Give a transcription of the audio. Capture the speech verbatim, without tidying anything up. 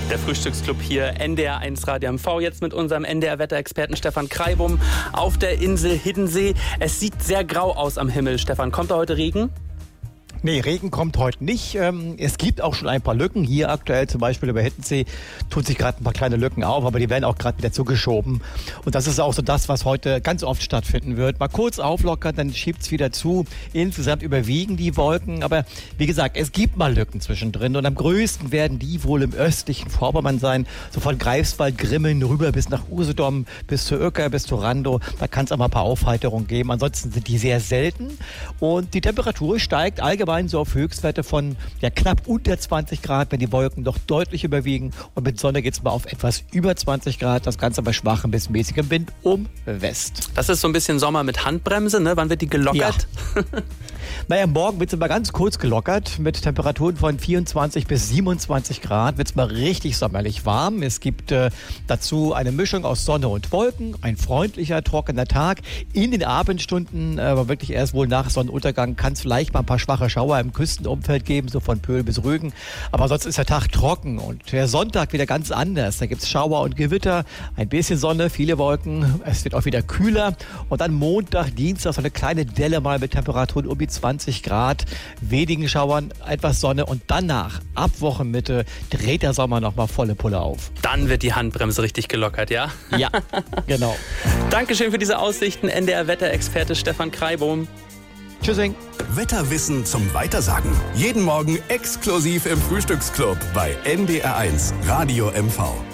Der Frühstücksclub hier, N D R eins Radio M V, jetzt mit unserem N D R-Wetterexperten Stefan Kreibum auf der Insel Hiddensee. Es sieht sehr grau aus am Himmel, Stefan. Kommt da heute Regen? Nee, Regen kommt heute nicht. Es gibt auch schon ein paar Lücken. Hier aktuell zum Beispiel über Hiddensee tun sich gerade ein paar kleine Lücken auf, aber die werden auch gerade wieder zugeschoben. Und das ist auch so das, was heute ganz oft stattfinden wird. Mal kurz auflockern, dann schiebt es wieder zu. Insgesamt überwiegen die Wolken. Aber wie gesagt, es gibt mal Lücken zwischendrin. Und am größten werden die wohl im östlichen Vorpommern sein. So von Greifswald, Grimmen rüber bis nach Usedom, bis zu Uecker, bis zu Randow. Da kann es aber ein paar Aufheiterungen geben. Ansonsten sind die sehr selten. Und die Temperatur steigt allgemein so auf Höchstwerte von ja, knapp unter zwanzig Grad, wenn die Wolken doch deutlich überwiegen. Und mit Sonne geht es mal auf etwas über zwanzig Grad. Das Ganze bei schwachem bis mäßigem Wind um West. Das ist so ein bisschen Sommer mit Handbremse, ne? Wann wird die gelockert? Ja. Naja, morgen wird es mal ganz kurz gelockert. Mit Temperaturen von vierundzwanzig bis siebenundzwanzig Grad wird es mal richtig sommerlich warm. Es gibt äh, dazu eine Mischung aus Sonne und Wolken. Ein freundlicher, trockener Tag. In den Abendstunden, äh, aber wirklich erst wohl nach Sonnenuntergang, kann es vielleicht mal ein paar schwache Schauer im Küstenumfeld geben, so von Pöhl bis Rügen. Aber sonst ist der Tag trocken und der Sonntag wieder ganz anders. Da gibt es Schauer und Gewitter, ein bisschen Sonne, viele Wolken. Es wird auch wieder kühler. Und dann Montag, Dienstag so eine kleine Delle mal mit Temperaturen um die zwanzig Grad, wenigen Schauern, etwas Sonne und danach, ab Wochenmitte, dreht der Sommer nochmal volle Pulle auf. Dann wird die Handbremse richtig gelockert, ja? Ja, genau. Dankeschön für diese Aussichten, N D R-Wetterexperte Stefan Kreibum. Tschüssing. Wetterwissen zum Weitersagen. Jeden Morgen exklusiv im Frühstücksclub bei N D R eins Radio M V.